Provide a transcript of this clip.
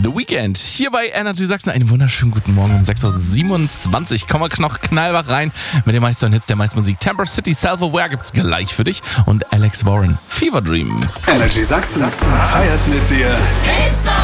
The Weeknd hier bei Energy Sachsen. Einen wunderschönen guten Morgen um 6.27 Uhr. Kommen wir noch knallwach rein mit den meisten Hits der meisten Musik. Temper City, Self-Aware gibt's gleich für dich und Alex Warren, Fever Dream. Energy Sachsen feiert mit dir. It's